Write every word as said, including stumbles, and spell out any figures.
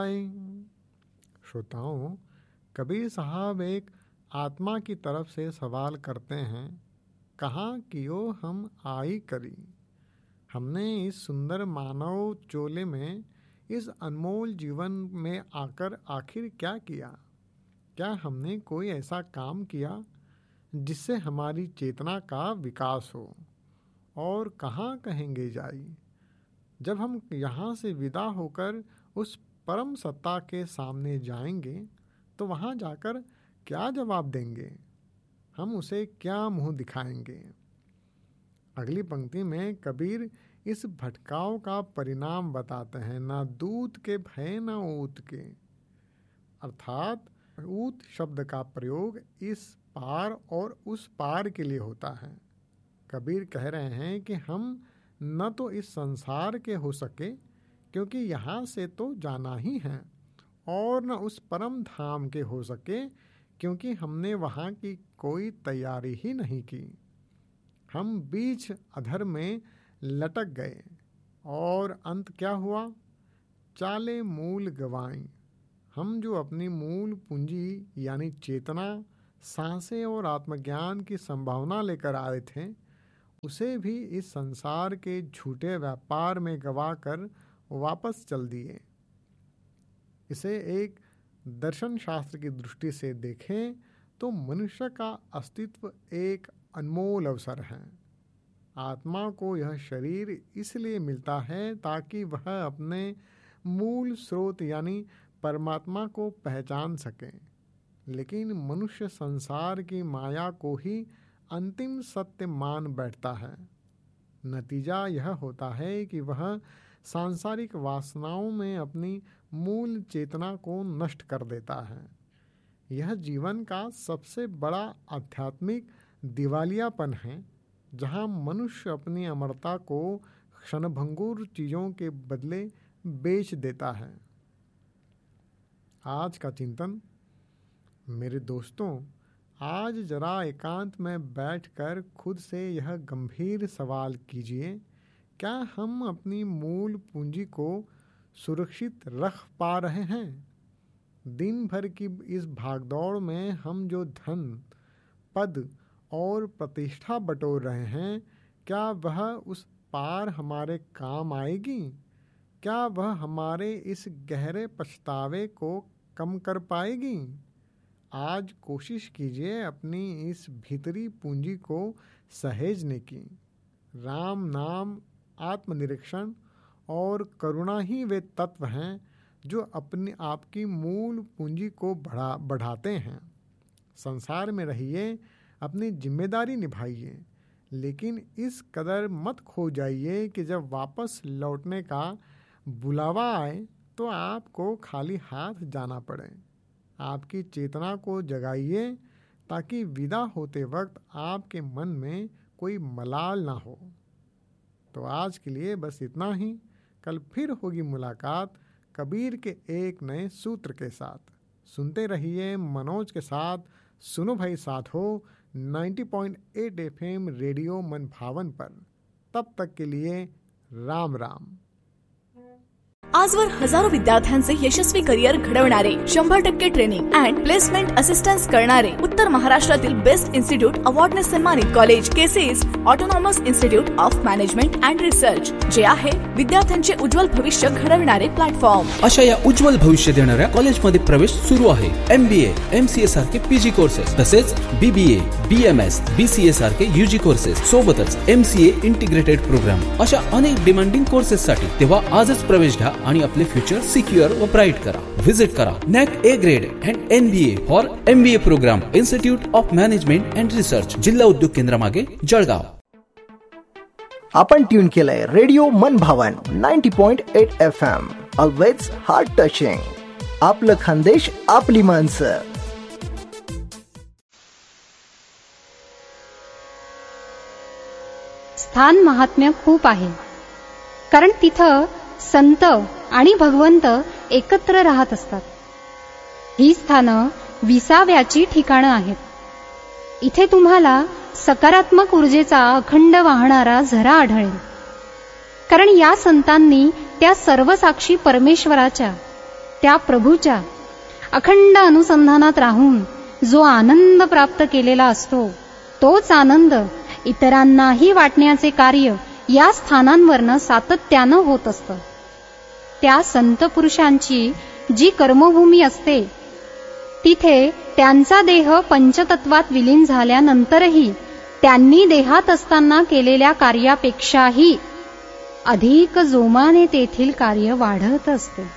जाए। श्रोताओं, कबीर साहब एक आत्मा की तरफ से सवाल करते हैं, कहाँ कियो हम आई करी। हमने इस सुंदर मानव चोले में, इस अनमोल जीवन में आकर आखिर क्या किया? क्या हमने कोई ऐसा काम किया जिससे हमारी चेतना का विकास हो? और कहाँ कहेंगे जाई? जब हम यहाँ से विदा होकर उस परम सत्ता के सामने जाएंगे तो वहाँ जाकर क्या जवाब देंगे? हम उसे क्या मुंह दिखाएंगे? अगली पंक्ति में कबीर इस भटकाव का परिणाम बताते हैं, ना दूत के भय न ऊत के। अर्थात ऊत शब्द का प्रयोग इस पार और उस पार के लिए होता है। कबीर कह रहे हैं कि हम न तो इस संसार के हो सके, क्योंकि यहाँ से तो जाना ही है, और न उस परम धाम के हो सके, क्योंकि हमने वहाँ की कोई तैयारी ही नहीं की। हम बीच अधर में लटक गए और अंत क्या हुआ? चाले मूल गवाई। हम जो अपनी मूल पूंजी यानी चेतना, सांसें और आत्मज्ञान की संभावना लेकर आए थे, उसे भी इस संसार के झूठे व्यापार में गवाकर वापस चल दिए। इसे एक दर्शन शास्त्र की दृष्टि से देखें तो मनुष्य का अस्तित्व एक अनमोल अवसर है। आत्मा को यह शरीर इसलिए मिलता है ताकि वह अपने मूल स्रोत यानी परमात्मा को पहचान सके, लेकिन मनुष्य संसार की माया को ही अंतिम सत्य मान बैठता है। नतीजा यह होता है कि वह सांसारिक वासनाओं में अपनी मूल चेतना को नष्ट कर देता है। यह जीवन का सबसे बड़ा आध्यात्मिक दिवालियापन है, जहाँ मनुष्य अपनी अमरता को क्षणभंगुर चीज़ों के बदले बेच देता है। आज का चिंतन। मेरे दोस्तों, आज जरा एकांत में बैठकर खुद से यह गंभीर सवाल कीजिए, क्या हम अपनी मूल पूंजी को सुरक्षित रख पा रहे हैं? दिन भर की इस भागदौड़ में हम जो धन, पद और प्रतिष्ठा बटोर रहे हैं, क्या वह उस पार हमारे काम आएगी? क्या वह हमारे इस गहरे पछतावे को कम कर पाएगी? आज कोशिश कीजिए अपनी इस भीतरी पूंजी को सहेजने की। राम नाम, आत्मनिरीक्षण और करुणा ही वे तत्व हैं जो अपनी आपकी मूल पूंजी को बढ़ा बढ़ाते हैं। संसार में रहिए, अपनी जिम्मेदारी निभाइए, लेकिन इस कदर मत खो जाइए कि जब वापस लौटने का बुलावा आए तो आपको खाली हाथ जाना पड़े। आपकी चेतना को जगाइए ताकि विदा होते वक्त आपके मन में कोई मलाल ना हो। तो आज के लिए बस इतना ही। कल फिर होगी मुलाकात कबीर के एक नए सूत्र के साथ। सुनते रहिए मनोज के साथ सुनो भाई साथ हो नब्बे पॉइंट आठ एफएम रेडियो मन भावन पर। तब तक के लिए राम राम। आजवर हजारो विद्यार्थ्यांचे यशस्वी करिअर घडवणारे, शंभर टक्के ट्रेनिंग अँड प्लेसमेंट असिस्टन्स करणारे उत्तर महाराष्ट्रातील बेस्ट इन्स्टिट्यूट अवॉर्डने सन्मानित college केसीज autonomous institute of management and research, जे आहे विद्यार्थ्यांचे उज्ज्वल भविष्य घडविणारे प्लॅटफॉर्म। अशा या उज्ज्वल भविष्य देणाऱ्या कॉलेजमध्ये प्रवेश सुरू आहे। एमबीए, एमसीए सारखे पीजी कोर्सेस, तसेच बीबीए, बीएमएस, बीसीए सारखे यूजी कोर्सेस, सोबतच एमसीए इंटिग्रेटेड प्रोग्राम अशा अनेक डिमांडिंग कोर्सेस साठी तेव्हा आजच प्रवेश घ्या आणि आपले फ्युचर सिक्युअर व ब्राईट करा। विजिट करा NAAC A grade and NBA for MBA programme, institute of management and research, जिल्हा उद्योग केंद्र मागे, जळगाव। आपण ट्यून केलंय रेडिओ मन भावन नव्वद पॉइंट आठ F M. Always heart touching. आपलं खानदेश, आपली माणसं। स्थान महात्म्य खूप आहे, कारण तिथं संत आणि भगवंत एकत्र राहत असतात। ही स्थानं विसाव्याची ठिकाणं आहेत। इथे तुम्हाला सकारात्मक ऊर्जेचा अखंड वाहणारा झरा आढळेल, कारण या संतांनी त्या सर्वसाक्षी परमेश्वराच्या, त्या प्रभूच्या अखंड अनुसंधानात राहून जो आनंद प्राप्त केलेला असतो, तोच आनंद इतरांनाही वाटण्याचे कार्य या स्थानांवरनं सातत्यानं होत असतं. त्या संत पुरुषांची जी कर्मभूमी असते, तिथे त्यांचा देह पंचतत्वात विलीन झाल्यानंतरही त्यांनी देहात असताना केलेल्या कार्यापेक्षाही अधिक जोमाने तेथील कार्य वाढत असते.